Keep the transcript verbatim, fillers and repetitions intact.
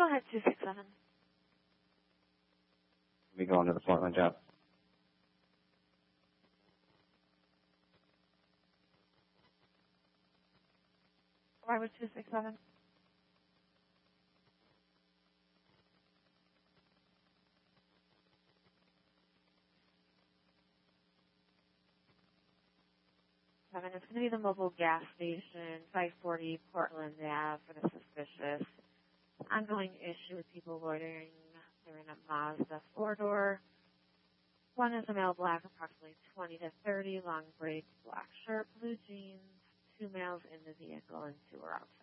ahead, two six seven. We go into the Portland job. Driver two six seven. Seven. It's going to be the mobile gas station, five forty Portland Ave for the suspicious. Ongoing issue with people loitering. They're in a Mazda four-door. One is a male black, approximately twenty to thirty, long braids, black shirt, blue jeans. Two males in the vehicle and two are outside.